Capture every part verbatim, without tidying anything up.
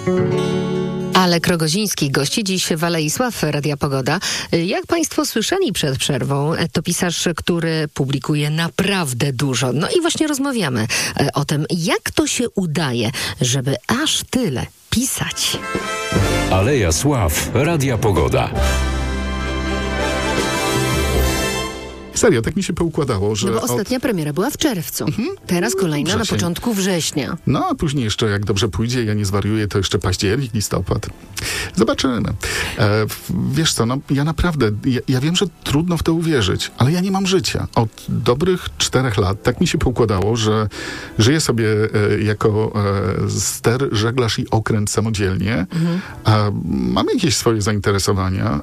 Alek Rogoziński gości dziś w Alei Sław Radia Pogoda. Jak Państwo słyszeli przed przerwą, to pisarz, który publikuje naprawdę dużo. No i właśnie rozmawiamy o tym, jak to się udaje, żeby aż tyle pisać. Aleja Sław Radia Pogoda. Serio, tak mi się poukładało, że... No bo ostatnia od... premiera była w czerwcu. Mhm. Teraz kolejna na początku września. No a później jeszcze, jak dobrze pójdzie, ja nie zwariuję, to jeszcze październik, listopad. Zobaczymy. E, wiesz co, no ja naprawdę, ja, ja wiem, że trudno w to uwierzyć, ale ja nie mam życia. Od dobrych czterech lat tak mi się poukładało, że żyję sobie e, jako e, ster, żeglarz i okręt samodzielnie. Mhm. A mam jakieś swoje zainteresowania,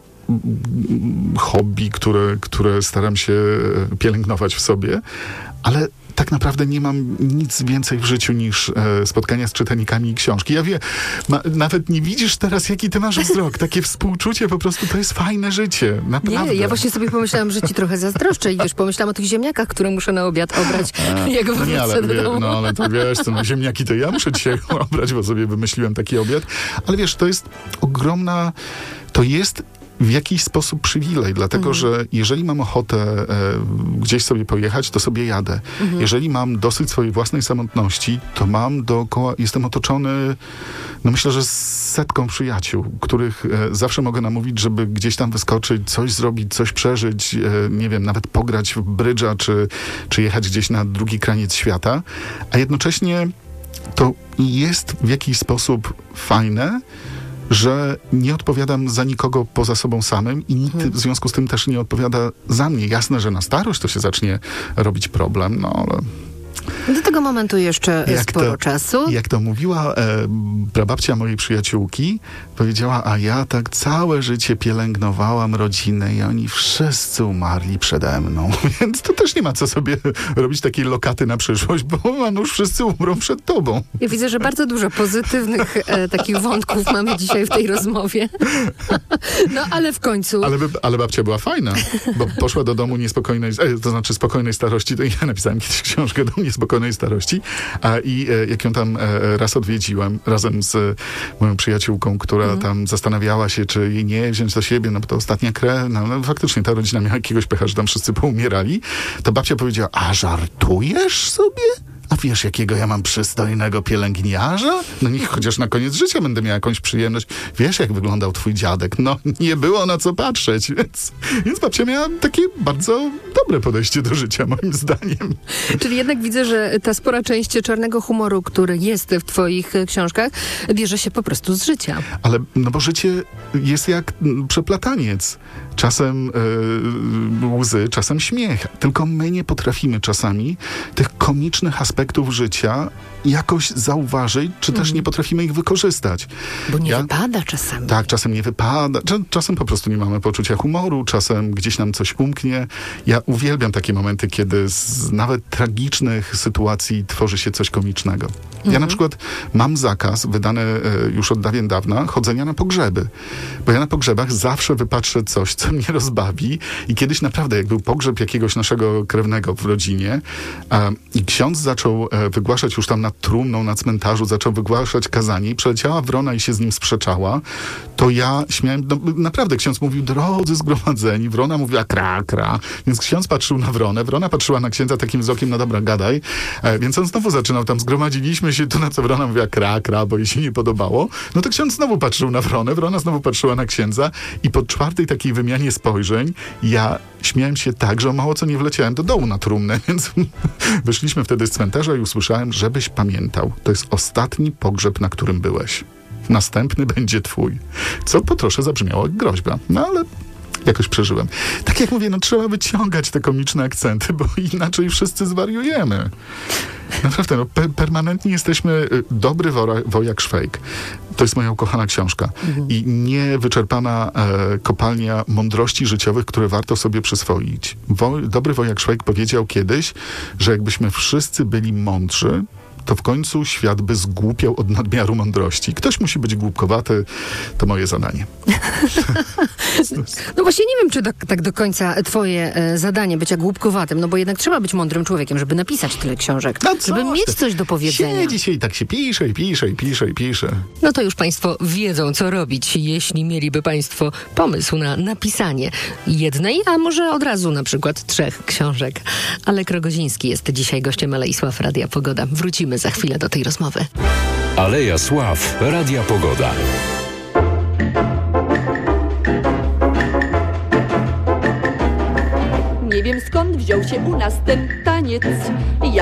hobby, które, które staram się pielęgnować w sobie, ale tak naprawdę nie mam nic więcej w życiu niż e, spotkania z czytelnikami i książki. Ja wiem, ma, nawet nie widzisz teraz, jaki ty masz wzrok. Takie współczucie, po prostu to jest fajne życie. Naprawdę. Nie, ja właśnie sobie pomyślałam, że ci trochę zazdroszczę i wiesz, pomyślałam o tych ziemniakach, które muszę na obiad obrać, A, jak wrócę nie, ale, do domu. No ale to wiesz, co, no, ziemniaki to ja muszę dzisiaj obrać, bo sobie wymyśliłem taki obiad. Ale wiesz, to jest ogromna... To jest w jakiś sposób przywilej, dlatego mhm. że jeżeli mam ochotę e, gdzieś sobie pojechać, to sobie jadę. Mhm. Jeżeli mam dosyć swojej własnej samotności, to mam dookoła, jestem otoczony, no myślę, że setką przyjaciół, których e, zawsze mogę namówić, żeby gdzieś tam wyskoczyć, coś zrobić, coś przeżyć, e, nie wiem, nawet pograć w brydża, czy, czy jechać gdzieś na drugi kraniec świata, a jednocześnie to jest w jakiś sposób fajne, że nie odpowiadam za nikogo poza sobą samym i nikt hmm. w związku z tym też nie odpowiada za mnie. Jasne, że na starość to się zacznie robić problem, no ale... Do tego momentu jeszcze jak sporo to, czasu. Jak to mówiła e, prababcia mojej przyjaciółki, powiedziała, a ja tak całe życie pielęgnowałam rodzinę i oni wszyscy umarli przede mną. Więc to też nie ma co sobie robić takiej lokaty na przyszłość, bo no już wszyscy umrą przed tobą. Ja widzę, że bardzo dużo pozytywnych e, takich wątków mamy dzisiaj w tej rozmowie. No ale w końcu... Ale, ale babcia była fajna, bo poszła do domu niespokojnej, e, to znaczy spokojnej starości, to ja napisałem kiedyś książkę do niespokojnej starości, a i e, jak ją tam e, raz odwiedziłem razem z e, moją przyjaciółką, która mm. tam zastanawiała się, czy jej nie wziąć do siebie, no bo to ostatnia krew, no, no faktycznie ta rodzina miała jakiegoś pecha, że tam wszyscy poumierali, to babcia powiedziała, a żartujesz sobie? A wiesz, jakiego ja mam przystojnego pielęgniarza? No niech chociaż na koniec życia będę miał jakąś przyjemność. Wiesz, jak wyglądał twój dziadek? No, nie było na co patrzeć, więc, więc babcia miała takie bardzo dobre podejście do życia, moim zdaniem. Czyli jednak widzę, że ta spora część czarnego humoru, który jest w twoich książkach, bierze się po prostu z życia. Ale, no bo życie jest jak przeplataniec. Czasem yy, łzy, czasem śmiech. Tylko my nie potrafimy czasami tych komicznych aspektów życia jakoś zauważyć, czy też mm. nie potrafimy ich wykorzystać. Bo nie ja, wypada czasami. Tak, czasem nie wypada. Czasem po prostu nie mamy poczucia humoru, czasem gdzieś nam coś umknie. Ja uwielbiam takie momenty, kiedy z nawet tragicznych sytuacji tworzy się coś komicznego. Mm. Ja na przykład mam zakaz, wydany e, już od dawien dawna, chodzenia na pogrzeby. Bo ja na pogrzebach zawsze wypatrzę coś, co mnie rozbawi. I kiedyś naprawdę, jak był pogrzeb jakiegoś naszego krewnego w rodzinie e, i ksiądz zaczął e, wygłaszać już tam nad trumną, na cmentarzu, zaczął wygłaszać kazanie i przeleciała wrona i się z nim sprzeczała, to ja śmiałem, no, naprawdę ksiądz mówił, drodzy zgromadzeni, wrona mówiła kra, kra, więc ksiądz patrzył na wronę, wrona patrzyła na księdza takim wzrokiem, no dobra, gadaj, e, więc on znowu zaczynał, tam zgromadziliśmy się, tu na co wrona mówiła kra, kra, bo jej się nie podobało, no to ksiądz znowu patrzył na wronę, wrona znowu patrzyła na księdza i po czwartej takiej wymianie spojrzeń ja śmiałem się tak, że o mało co nie wleciałem do dołu na trumnę, więc wyszliśmy wtedy z cmentarza i usłyszałem, żebyś pamiętał, to jest ostatni pogrzeb, na którym byłeś. Następny będzie twój. Co po trosze zabrzmiało jak groźba, no ale jakoś przeżyłem. Tak jak mówię, no trzeba wyciągać te komiczne akcenty, bo inaczej wszyscy zwariujemy. Naprawdę, no, pe- permanentnie jesteśmy dobry wora- wojak Szwejk. To jest moja ukochana książka. Mhm. I niewyczerpana e, kopalnia mądrości życiowych, które warto sobie przyswoić. Wo- dobry wojak Szwejk powiedział kiedyś, że jakbyśmy wszyscy byli mądrzy, to w końcu świat by zgłupiał od nadmiaru mądrości. Ktoś musi być głupkowaty, to moje zadanie. No właśnie nie wiem, czy tak, tak do końca twoje e, zadanie bycia głupkowatym, no bo jednak trzeba być mądrym człowiekiem, żeby napisać tyle książek, No żeby coś mieć ty. coś do powiedzenia. Siedzi się i tak się pisze, i pisze, i pisze, i pisze. No to już państwo wiedzą, co robić, jeśli mieliby państwo pomysł na napisanie jednej, a może od razu na przykład trzech książek. Alek Rogoziński jest dzisiaj gościem Alei Sław Radia Pogoda. Wrócimy za chwilę do tej rozmowy. Aleja Sław Radia Pogoda. Nie wiem skąd wziął się u nas ten taniec. Ja